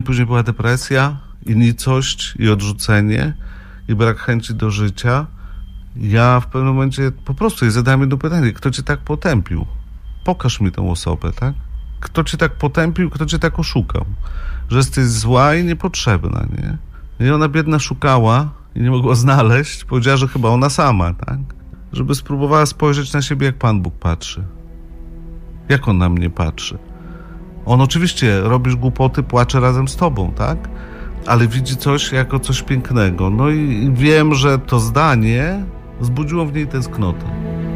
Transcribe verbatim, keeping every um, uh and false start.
później była depresja i nicość, i odrzucenie, i brak chęci do życia. Ja w pewnym momencie po prostu jej zadałem jedno pytanie. Kto cię tak potępił? Pokaż mi tę osobę, tak? Kto cię tak potępił, kto cię tak oszukał? Że jesteś zła i niepotrzebna, nie? I ona biedna szukała i nie mogła znaleźć. Powiedziała, że chyba ona sama, tak? Żeby spróbowała spojrzeć na siebie, jak Pan Bóg patrzy. Jak On na mnie patrzy? On oczywiście, robisz głupoty, płacze razem z tobą, tak? Ale widzi coś jako coś pięknego. No i wiem, że to zdanie wzbudziło w niej tęsknotę.